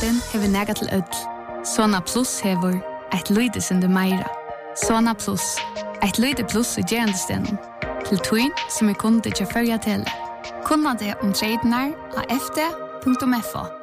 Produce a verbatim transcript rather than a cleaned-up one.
London hever nega til ødel. Sona Plus hever eit lydesende meira. Sona Plus, eit lyde plus i gerandestenen. Til tøyn som er kunde til førja til. Kunna det om tradenar av f d punktum f o.